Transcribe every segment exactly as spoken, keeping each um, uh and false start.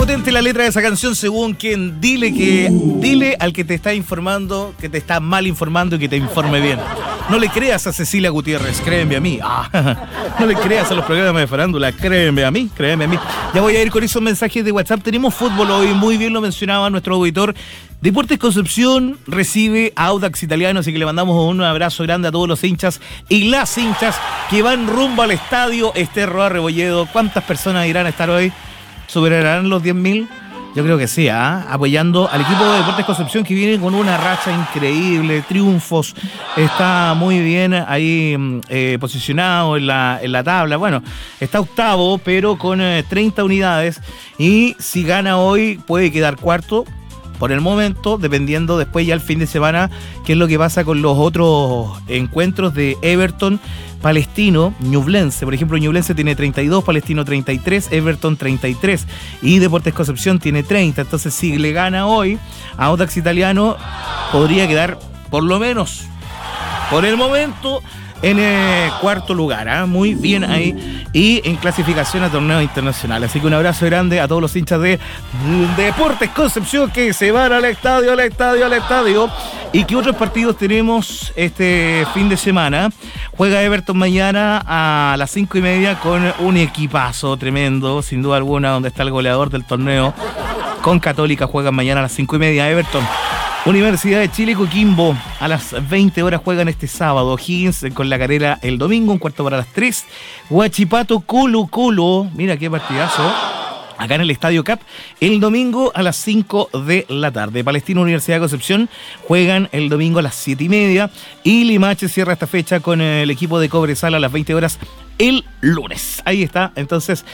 potente la letra de esa canción, según quien. Dile que dile al que te está informando que te está mal informando y que te informe bien. No le creas a Cecilia Gutiérrez, créeme a mí. Ah, no le creas a los programas de farándula, créeme a mí, créeme a mí. Ya voy a ir con esos mensajes de WhatsApp. Tenemos fútbol hoy, muy bien lo mencionaba nuestro auditor. Deportes Concepción recibe a Audax Italiano, así que le mandamos un abrazo grande a todos los hinchas y las hinchas que van rumbo al estadio Esterro Arrebolledo. ¿Cuántas personas irán a estar hoy? ¿Superarán los diez mil? Yo creo que sí, ¿eh? Apoyando al equipo de Deportes Concepción, que viene con una racha increíble, triunfos, está muy bien ahí eh, posicionado en la, en la tabla. Bueno, está octavo, pero con eh, treinta unidades, y si gana hoy puede quedar cuarto por el momento, dependiendo después ya el fin de semana qué es lo que pasa con los otros encuentros de Everton, Palestino, Ñublense. Por ejemplo, Ñublense tiene treinta y dos, Palestino treinta y tres, Everton treinta y tres y Deportes Concepción tiene treinta. Entonces, si le gana hoy a Audax Italiano, podría quedar por lo menos por el momento en el cuarto lugar, ¿eh? Muy bien ahí, y en clasificación a torneos internacionales. Así que un abrazo grande a todos los hinchas de Deportes Concepción que se van al estadio, al estadio, al estadio. ¿Y qué otros partidos tenemos este fin de semana? Juega Everton mañana a las cinco y media con un equipazo tremendo, sin duda alguna, donde está el goleador del torneo. Con Católica juegan mañana a las cinco y media Everton. Universidad de Chile, Coquimbo, a las veinte horas juegan este sábado. Higgins con La Calera el domingo, un cuarto para las tres. Huachipato, Colo Colo, mira qué partidazo, acá en el Estadio Cap, el domingo a las cinco de la tarde. Palestino, Universidad de Concepción juegan el domingo a las siete y media. Y Limache cierra esta fecha con el equipo de Cobresal a las veinte horas el lunes. Ahí está, entonces,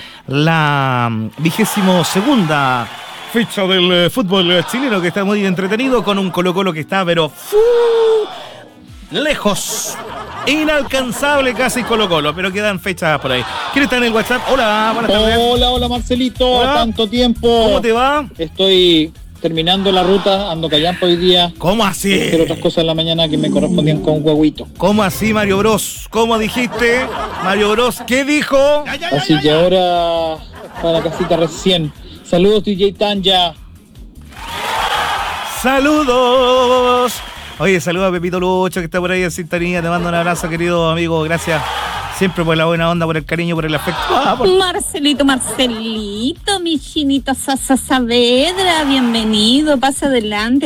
la vigésimo segunda fecha del eh, fútbol chileno, que está muy entretenido, con un Colo Colo que está, pero ¡fu! Lejos, inalcanzable casi Colo Colo, pero quedan fechas por ahí. ¿Quién está en el WhatsApp? Hola, buenas tardes. Hola, hola Marcelito, Hola. Tanto tiempo. ¿Cómo te va? Estoy terminando la ruta, ando callampa hoy día. ¿Cómo así? Pero otras cosas en la mañana que me correspondían con huevito. ¿Cómo así, Mario Bros? ¿Cómo dijiste? Mario Bros, ¿qué dijo? Así que ahora para la casita recién. Saludos D J Tanja. ¡Saludos! Oye, saluda a Pepito Lucho, que está por ahí en sintonía. Te mando un abrazo, querido amigo. Gracias siempre por la buena onda, por el cariño, por el afecto. Ah, por... Marcelito, Marcelito, mi chinito Sasa Saavedra, bienvenido, pasa adelante.